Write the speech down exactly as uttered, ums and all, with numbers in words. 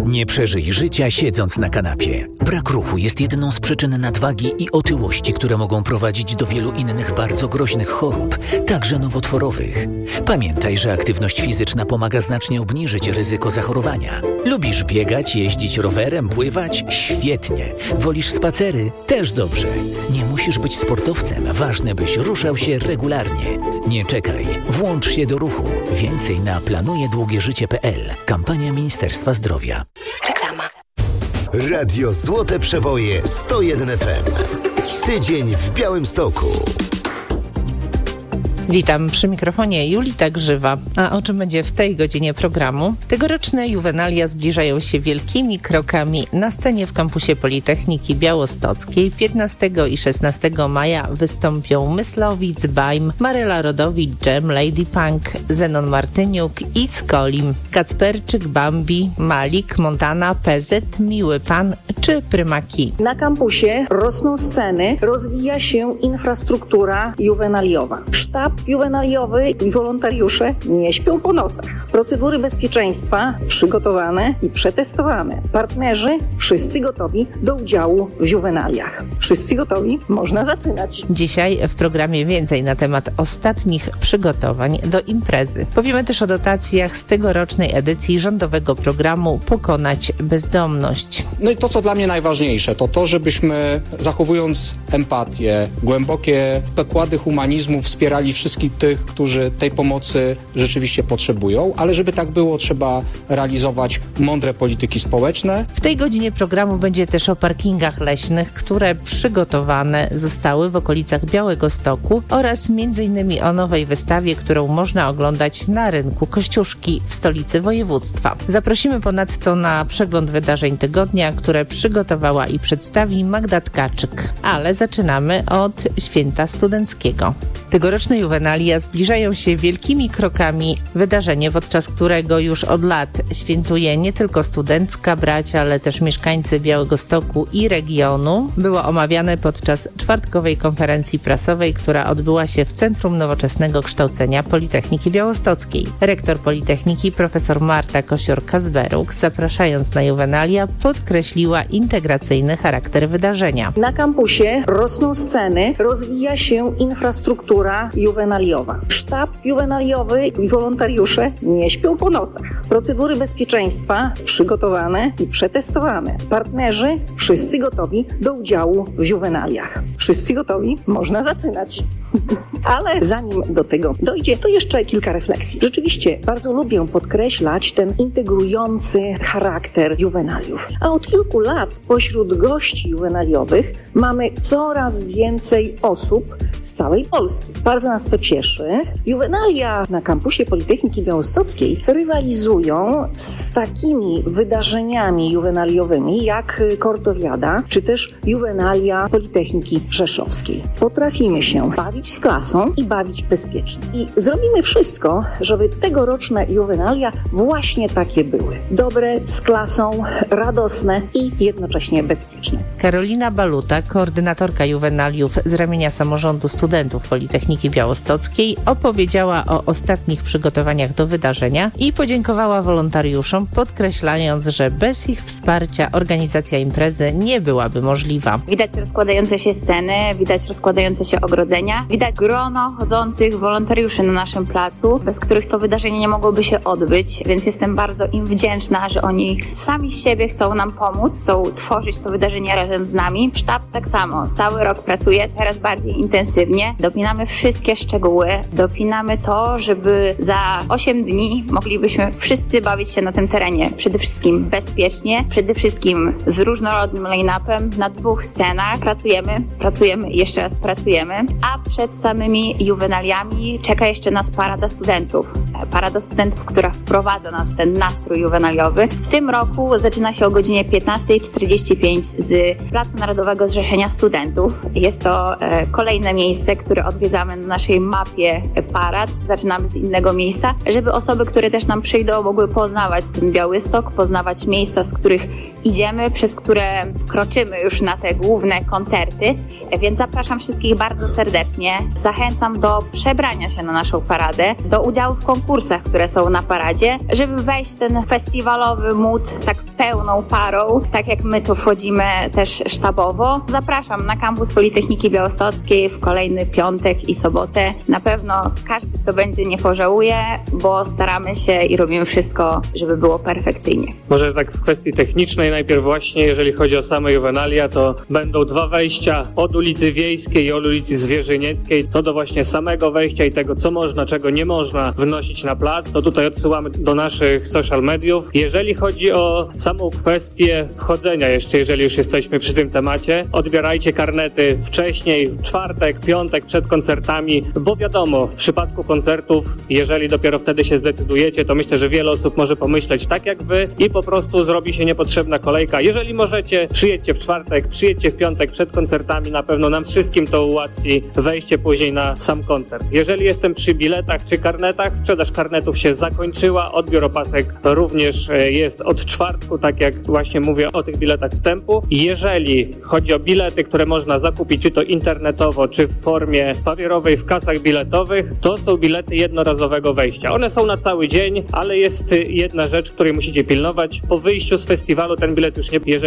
Nie przeżyj życia siedząc na kanapie. Brak ruchu jest jedną z przyczyn nadwagi i otyłości, które mogą prowadzić do wielu innych bardzo groźnych chorób, także nowotworowych. Pamiętaj, że aktywność fizyczna pomaga znacznie obniżyć ryzyko zachorowania. Lubisz biegać, jeździć rowerem, pływać? Świetnie. Wolisz spacery? Też dobrze. Nie musisz być sportowcem, ważne byś ruszał się regularnie. Nie czekaj, włącz się do ruchu. Więcej na planuje długie życie kropka pe el. Kampania Ministerstwa Zdrowia. Reklama. Radio Złote Przeboje sto jeden F M. Tydzień w Białymstoku. Witam przy mikrofonie Julita Grzywa. A o czym będzie w tej godzinie programu? Tegoroczne juwenalia zbliżają się wielkimi krokami. Na scenie w kampusie Politechniki Białostockiej piętnastego i szesnastego maja wystąpią Myslowic, Bajm, Maryla Rodowicz, Dżem, Lady Punk, Zenon Martyniuk i Skolim, Kacperczyk, Bambi, Malik, Montana, P Z, Miły Pan czy Prymaki. Na kampusie rosną sceny, rozwija się infrastruktura juwenaliowa. Sztab juwenaliowy i wolontariusze nie śpią po nocach. Procedury bezpieczeństwa przygotowane i przetestowane. Partnerzy wszyscy gotowi do udziału w juwenaliach. Wszyscy gotowi? Można zaczynać. Dzisiaj w programie więcej na temat ostatnich przygotowań do imprezy. Powiemy też o dotacjach z tegorocznej edycji rządowego programu Pokonać bezdomność. No i to, co dla mnie najważniejsze, to to, żebyśmy zachowując empatię, głębokie pokłady humanizmu wspierali wszystkich tych, którzy tej pomocy rzeczywiście potrzebują, ale żeby tak było, trzeba realizować mądre polityki społeczne. W tej godzinie programu będzie też o parkingach leśnych, które przygotowane zostały w okolicach Białegostoku oraz między innymi o nowej wystawie, którą można oglądać na rynku Kościuszki w stolicy województwa. Zaprosimy ponadto na przegląd wydarzeń tygodnia, które przygotowała i przedstawi Magda Tkaczyk. Ale zaczynamy od święta studenckiego. Tegoroczne juwenalia zbliżają się wielkimi krokami. Wydarzenie, podczas którego już od lat świętuje nie tylko studencka bracia, ale też mieszkańcy Białegostoku i regionu, było omawiane podczas czwartkowej konferencji prasowej, która odbyła się w Centrum Nowoczesnego Kształcenia Politechniki Białostockiej. Rektor Politechniki profesor Marta Kosior-Kazberuk, zapraszając na juwenalia, podkreśliła integracyjny charakter wydarzenia. Na kampusie rosną sceny, rozwija się infrastruktura juwenaliowa. Sztab juwenaliowy i wolontariusze nie śpią po nocach. Procedury bezpieczeństwa przygotowane i przetestowane. Partnerzy wszyscy gotowi do udziału w juwenaliach. Wszyscy gotowi? Można zaczynać. Ale zanim do tego dojdzie, to jeszcze kilka refleksji. Rzeczywiście bardzo lubię podkreślać ten integrujący charakter juwenaliów. A od kilku lat pośród gości juwenaliowych mamy coraz więcej osób z całej Polski. Bardzo nas to cieszy. Juwenalia na kampusie Politechniki Białostockiej rywalizują z takimi wydarzeniami juwenaliowymi jak Kortowiada, czy też juwenalia Politechniki Rzeszowskiej. Potrafimy się bawić z klasą i bawić bezpiecznie. I zrobimy wszystko, żeby tegoroczne juwenalia właśnie takie były. Dobre, z klasą, radosne i jednocześnie bezpieczne. Karolina Baluta, koordynatorka juwenaliów z ramienia samorządu studentów Politechniki Białostockiej, opowiedziała o ostatnich przygotowaniach do wydarzenia i podziękowała wolontariuszom, podkreślając, że bez ich wsparcia organizacja imprezy nie byłaby możliwa. Widać rozkładające się sceny, widać rozkładające się ogrodzenia, widać grono chodzących wolontariuszy na naszym placu, bez których to wydarzenie nie mogłoby się odbyć, więc jestem bardzo im wdzięczna, że oni sami z siebie chcą nam pomóc, chcą tworzyć to wydarzenie razem z nami. Sztab tak samo, cały rok pracuje, teraz bardziej intensywnie. Dopinamy wszystkie szczegóły, dopinamy to, żeby za osiem dni moglibyśmy wszyscy bawić się na tym terenie. Przede wszystkim bezpiecznie, przede wszystkim z różnorodnym line-upem na dwóch scenach. Pracujemy, pracujemy i jeszcze raz pracujemy, a przed samymi juwenaliami czeka jeszcze nas Parada Studentów. Parada Studentów, która wprowadza nas w ten nastrój juwenaliowy. W tym roku zaczyna się o godzinie piętnasta czterdzieści pięć z Placu Narodowego Zrzeszenia Studentów. Jest to e, kolejne miejsce, które odwiedzamy na naszej mapie parad. Zaczynamy z innego miejsca, żeby osoby, które też nam przyjdą, mogły poznawać ten Białystok, poznawać miejsca, z których idziemy, przez które kroczymy już na te główne koncerty. Więc zapraszam wszystkich bardzo serdecznie. szczególnie zachęcam do przebrania się na naszą paradę, do udziału w konkursach, które są na paradzie, żeby wejść w ten festiwalowy mood tak pełną parą, tak jak my tu wchodzimy też sztabowo. Zapraszam na kampus Politechniki Białostockiej w kolejny piątek i sobotę. Na pewno każdy, kto będzie, nie pożałuje, bo staramy się i robimy wszystko, żeby było perfekcyjnie. Może tak w kwestii technicznej najpierw właśnie, jeżeli chodzi o same juwenalia, to będą dwa wejścia od ulicy Wiejskiej i od ulicy Zwierzynieckiej. Co do właśnie samego wejścia i tego, co można, czego nie można wnosić na plac, to tutaj odsyłamy do naszych social mediów. Jeżeli chodzi o samą kwestię wchodzenia jeszcze, jeżeli już jesteśmy przy tym temacie, odbierajcie karnety wcześniej, w czwartek, piątek, przed koncertami, bo wiadomo, w przypadku koncertów, jeżeli dopiero wtedy się zdecydujecie, to myślę, że wiele osób może pomyśleć tak jak wy i po prostu zrobi się niepotrzebna kolejka. Jeżeli możecie, przyjedźcie w czwartek, przyjedźcie w piątek przed koncertami, na pewno nam wszystkim to ułatwi wejście później na sam koncert. Jeżeli jestem przy biletach czy karnetach, sprzedaż karnetów się zakończyła, odbiór opasek również jest od czwartku, tak jak właśnie mówię o tych biletach wstępu. Jeżeli chodzi o bilety, które można zakupić czy to internetowo, czy w formie papierowej w kasach biletowych, to są bilety jednorazowego wejścia. One są na cały dzień, ale jest jedna rzecz, której musicie pilnować. Po wyjściu z festiwalu ten bilet już nie, jeżeli